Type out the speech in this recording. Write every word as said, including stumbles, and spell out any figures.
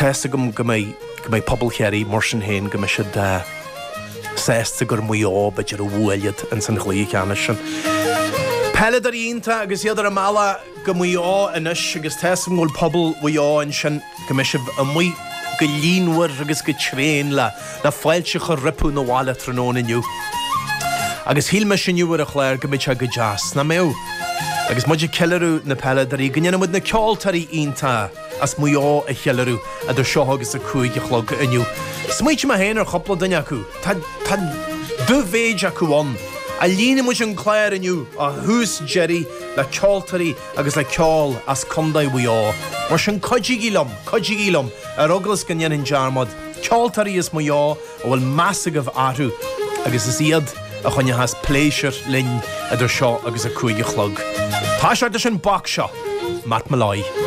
testa go go mé pobl chéirí mar sin héin go se de sésta gur muo beidir a bhfuiliad an san chlí ceanna sin. Pelle ar ionta agus iad ar a mala go muo inis agus testam ghil pobl muo in sin go me se a mu go líonhar agus go tréin le na fáilte chu ripú na bháile tróna inniu. Agus híl me sinniu ar a chléir go mé se go jazz na mé. Agus muidir ceilú na pelle ar í gannneanamid na ceoltarí ionta as muo a cheilú a do seo agus a cúig a chlog inniu. Smuoite me héanaar chopla daine acu. Tá dú bhéid acuán. A lína mu an chléir inniu a hús Jerry le ceoltarí agus le ceol as condaid muo. Mar sin codígílam, codígílam ar oglas gannnean dearmad. Ceoltarí is muo a bhfuil massagah atú agus is iad a chunne has pléisiir linn a do seo agus a cúig a chlog. Tá sé sin bach seo, Matt Malloy.